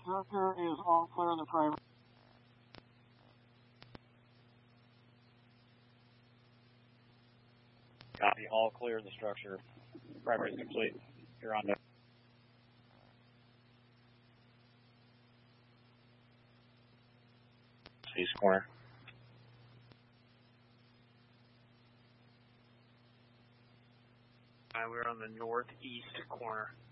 Structure is all clear on the primary. Copy. All clear the structure. Primary is complete. You're on deck. East corner. We're on the northeast corner.